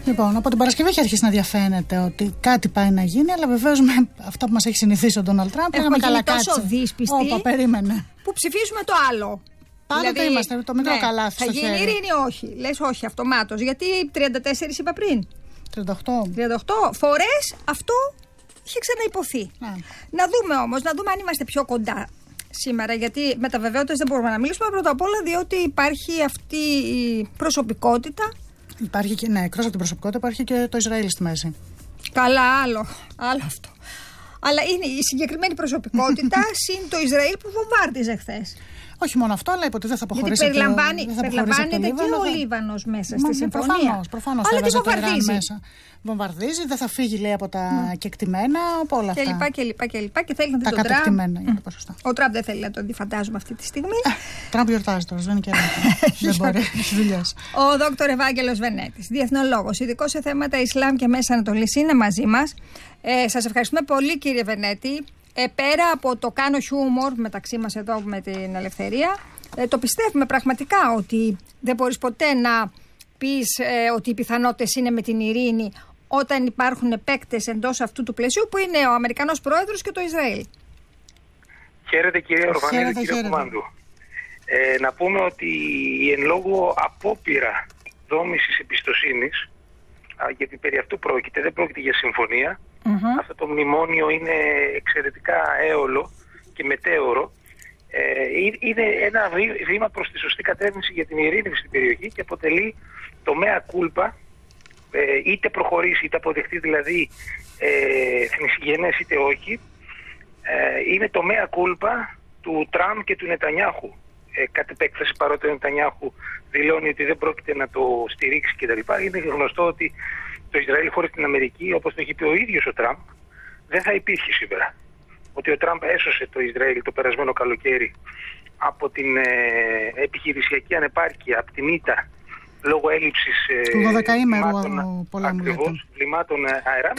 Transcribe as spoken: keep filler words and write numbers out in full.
Λοιπόν, από την Παρασκευή έχει αρχίσει να διαφαίνεται ότι κάτι πάει να γίνει, αλλά βεβαίως με αυτά που μας έχει συνηθίσει ο Ντόναλντ Τραμπ, έχουμε γίνει τόσο δύσπιστοι. Όπα, περίμενε. Που ψηφίζουμε το άλλο. Πάντοτε δηλαδή, είμαστε το μικρό ναι, καλάθι θα στο γίνει χέρι. ειρήνη, όχι. Λες όχι, αυτομάτως. Γιατί τριάντα τέσσερα είπα πριν. τριάντα οκτώ. τριάντα οκτώ φορές αυτό είχε ξαναϋποθεί. Ναι. Να δούμε όμως, να δούμε αν είμαστε πιο κοντά σήμερα. Γιατί με τα βεβαιότητες δεν μπορούμε να μιλήσουμε πρώτα απ' όλα, διότι υπάρχει αυτή η προσωπικότητα. Υπάρχει και, ναι, εκτός από την προσωπικότητα υπάρχει και το Ισραήλ στη μέση. Καλά, άλλο, άλλο αυτό. Αλλά είναι η συγκεκριμένη προσωπικότητα συν το Ισραήλ που βομβάρδιζε χθες. Όχι μόνο αυτό, αλλά είπε ότι δεν θα αποχωρήσει. Γιατί περιλαμβάνει, το, περιλαμβάνεται και ο Λίβανος μέσα Μα, στη συμφωνία. Προφανώς, προφανώς. Αλλά τι βομβαρδίζει. Μέσα. Βομβαρδίζει, δεν θα φύγει, λέει, από τα mm. κεκτημένα, από όλα αυτά. Και λοιπά και λοιπά και λοιπά. Και θέλει να δει τα τον Τραμπ. κατεκτημένα είναι το ποσοστό. Ο Τραμπ δεν θέλει να τον δει, φαντάζομαι, αυτή τη στιγμή. Τραμπ γιορτάζει τώρα, δεν είναι και δεν μπορεί, έχει δουλειές. Ο δόκτωρ Ευάγγελος Βενέτης, διεθνολόγος, ειδικός σε θέματα Ισλάμ και Μέση Ανατολής, είναι μαζί μας. Ε, σας ευχαριστούμε πολύ, κύριε Βενέτη. Ε, πέρα από το κάνω χιούμορ μεταξύ μας εδώ με την Ελευθερία, ε, το πιστεύουμε πραγματικά ότι δεν μπορείς ποτέ να πεις ε, ότι οι πιθανότητες είναι με την ειρήνη όταν υπάρχουν παίκτες εντός αυτού του πλαισίου που είναι ο Αμερικανός Πρόεδρος και το Ισραήλ. Χαίρετε κυρία Ορβανέλη, κύριε Κουμάντου. Ε, να πούμε ότι η εν λόγω απόπειρα δόμησης εμπιστοσύνης, γιατί περί αυτού πρόκειται, δεν πρόκειται για συμφωνία. Mm-hmm. Αυτό το μνημόνιο είναι εξαιρετικά έολο και μετέωρο. Ε, είναι ένα βήμα προς τη σωστή κατεύθυνση για την ειρήνη στην περιοχή και αποτελεί το mea culpa, ε, είτε προχωρήσει είτε αποδεχτεί δηλαδή ε, θνησιγενές είτε όχι, ε, είναι το mea culpa του Τραμπ και του Νετανιάχου. Ε, κατ' επέκταση, παρότι ο Νετανιάχου δηλώνει ότι δεν πρόκειται να το στηρίξει κτλ. Είναι γνωστό ότι το Ισραήλ χωρίς την Αμερική, όπως το έχει πει ο ίδιος ο Τραμπ, δεν θα υπήρχε σήμερα. Ότι ο Τραμπ έσωσε το Ισραήλ το περασμένο καλοκαίρι από την ε, επιχειρησιακή ανεπάρκεια, από την ήττα, λόγω έλλειψης ε, του δωδεκαήμερου πολέμου, βλημάτων αερά.